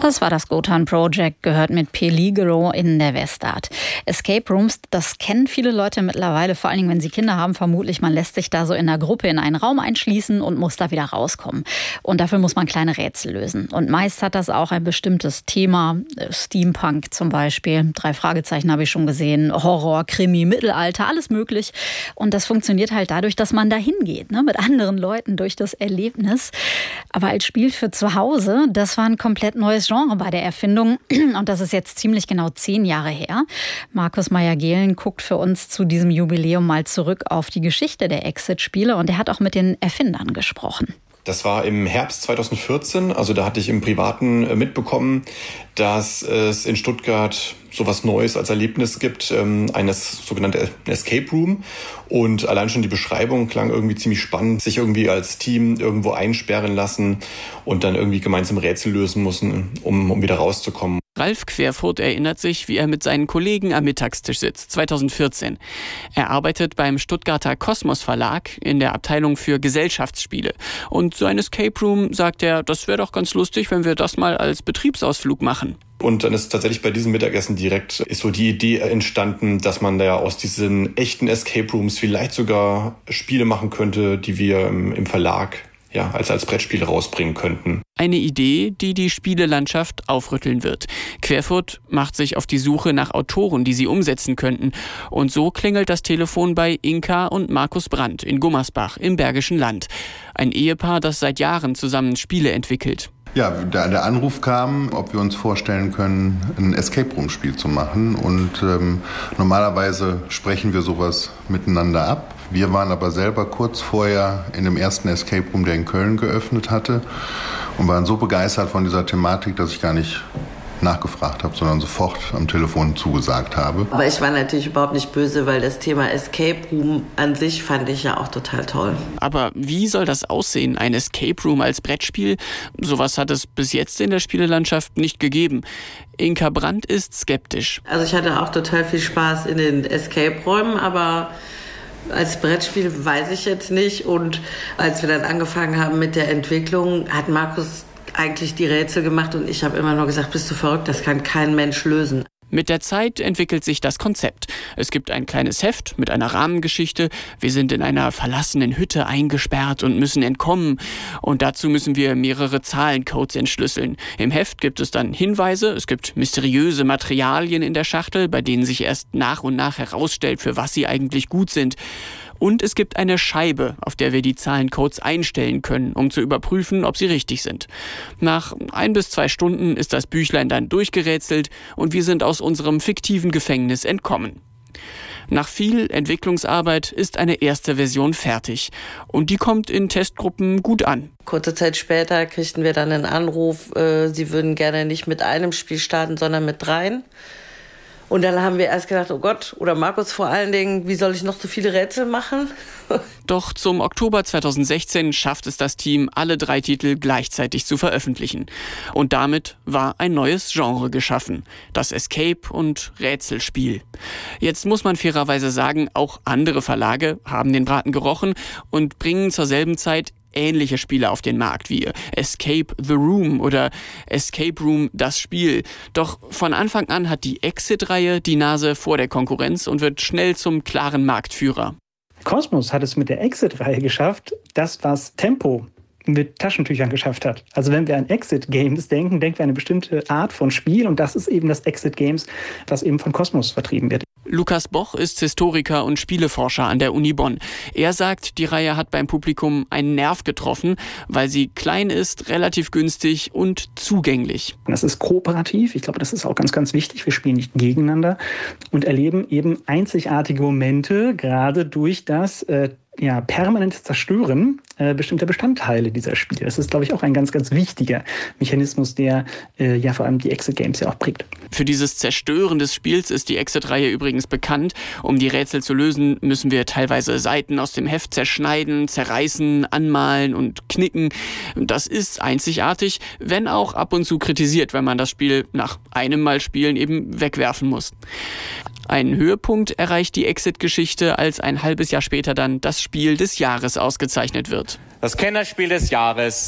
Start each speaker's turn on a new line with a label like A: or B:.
A: Das war das Gotan Project, gehört mit Peligro in der Westart. Escape Rooms, das kennen viele Leute mittlerweile, vor allen Dingen, wenn sie Kinder haben, vermutlich. Man lässt sich da so in einer Gruppe in einen Raum einschließen und muss da wieder rauskommen. Und dafür muss man kleine Rätsel lösen. Und meist hat das auch ein bestimmtes Thema, Steampunk zum Beispiel. 3 Fragezeichen habe ich schon gesehen, Horror, Krimi, Mittelalter, alles möglich. Und das funktioniert halt dadurch, dass man da hingeht, ne, mit anderen Leuten durch das Erlebnis. Aber als Spiel für zu Hause, das war ein komplett neues Genre bei der Erfindung. Und das ist jetzt ziemlich genau 10 Jahre her. Markus Meyer-Gehlen guckt für uns zu diesem Jubiläum mal zurück auf die Geschichte der Exit-Spiele. Und er hat auch mit den Erfindern gesprochen.
B: Das war im Herbst 2014, also da hatte ich im Privaten mitbekommen, dass es in Stuttgart sowas Neues als Erlebnis gibt, eines sogenannte Escape Room. Und allein schon die Beschreibung klang irgendwie ziemlich spannend, sich irgendwie als Team irgendwo einsperren lassen und dann irgendwie gemeinsam Rätsel lösen müssen, um wieder rauszukommen.
C: Ralf Querfurt erinnert sich, wie er mit seinen Kollegen am Mittagstisch sitzt, 2014. Er arbeitet beim Stuttgarter Kosmos Verlag in der Abteilung für Gesellschaftsspiele. Und so ein Escape Room, sagt er, das wäre doch ganz lustig, wenn wir das mal als Betriebsausflug machen.
B: Und dann ist tatsächlich bei diesem Mittagessen direkt ist so die Idee entstanden, dass man da aus diesen echten Escape Rooms vielleicht sogar Spiele machen könnte, die wir im Verlag als Brettspiel rausbringen könnten.
C: Eine Idee, die die Spielelandschaft aufrütteln wird. Querfurt macht sich auf die Suche nach Autoren, die sie umsetzen könnten. Und so klingelt das Telefon bei Inka und Markus Brandt in Gummersbach im Bergischen Land. Ein Ehepaar, das seit Jahren zusammen Spiele entwickelt.
D: Ja, der Anruf kam, ob wir uns vorstellen können, ein Escape-Room-Spiel zu machen. Und normalerweise sprechen wir sowas miteinander ab. Wir waren aber selber kurz vorher in dem ersten Escape Room, der in Köln geöffnet hatte, und waren so begeistert von dieser Thematik, dass ich gar nicht nachgefragt habe, sondern sofort am Telefon zugesagt habe.
E: Aber ich war natürlich überhaupt nicht böse, weil das Thema Escape Room an sich fand ich ja auch total toll.
C: Aber wie soll das aussehen, ein Escape Room als Brettspiel? Sowas hat es bis jetzt in der Spielelandschaft nicht gegeben. Inka Brandt ist skeptisch.
E: Also ich hatte auch total viel Spaß in den Escape-Räumen, aber als Brettspiel weiß ich jetzt nicht. Und als wir dann angefangen haben mit der Entwicklung, hat Markus eigentlich die Rätsel gemacht und ich habe immer nur gesagt, bist du verrückt, das kann kein Mensch lösen.
C: Mit der Zeit entwickelt sich das Konzept. Es gibt ein kleines Heft mit einer Rahmengeschichte. Wir sind in einer verlassenen Hütte eingesperrt und müssen entkommen. Und dazu müssen wir mehrere Zahlencodes entschlüsseln. Im Heft gibt es dann Hinweise. Es gibt mysteriöse Materialien in der Schachtel, bei denen sich erst nach und nach herausstellt, für was sie eigentlich gut sind. Und es gibt eine Scheibe, auf der wir die Zahlencodes einstellen können, um zu überprüfen, ob sie richtig sind. Nach 1 bis 2 Stunden ist das Büchlein dann durchgerätselt und wir sind aus unserem fiktiven Gefängnis entkommen. Nach viel Entwicklungsarbeit ist eine erste Version fertig. Und die kommt in Testgruppen gut an.
E: Kurze Zeit später kriegten wir dann einen Anruf, sie würden gerne nicht mit einem Spiel starten, sondern mit 3. Und dann haben wir erst gedacht, oh Gott, oder Markus vor allen Dingen, wie soll ich noch so viele Rätsel machen?
C: Doch zum Oktober 2016 schafft es das Team, alle 3 Titel gleichzeitig zu veröffentlichen. Und damit war ein neues Genre geschaffen. Das Escape- und Rätselspiel. Jetzt muss man fairerweise sagen, auch andere Verlage haben den Braten gerochen und bringen zur selben Zeit ähnliche Spiele auf den Markt wie Escape the Room oder Escape Room das Spiel. Doch von Anfang an hat die Exit-Reihe die Nase vor der Konkurrenz und wird schnell zum klaren Marktführer.
F: Kosmos hat es mit der Exit-Reihe geschafft, das, was Tempo mit Taschentüchern geschafft hat. Also wenn wir an Exit-Games denken wir an eine bestimmte Art von Spiel und das ist eben das Exit-Games, das eben von Kosmos vertrieben wird.
C: Lukas Boch ist Historiker und Spieleforscher an der Uni Bonn. Er sagt, die Reihe hat beim Publikum einen Nerv getroffen, weil sie klein ist, relativ günstig und zugänglich.
F: Das ist kooperativ, ich glaube, das ist auch ganz, ganz wichtig. Wir spielen nicht gegeneinander und erleben eben einzigartige Momente, gerade durch das permanentes Zerstören bestimmter Bestandteile dieser Spiele. Das ist, glaube ich, auch ein ganz, ganz wichtiger Mechanismus, der vor allem die Exit-Games ja auch prägt.
C: Für dieses Zerstören des Spiels ist die Exit-Reihe übrigens bekannt. Um die Rätsel zu lösen, müssen wir teilweise Seiten aus dem Heft zerschneiden, zerreißen, anmalen und knicken. Das ist einzigartig, wenn auch ab und zu kritisiert, wenn man das Spiel nach einem Mal spielen eben wegwerfen muss. Einen Höhepunkt erreicht die Exit-Geschichte, als ein halbes Jahr später dann das Spiel des Jahres ausgezeichnet wird.
G: Das Kennerspiel des Jahres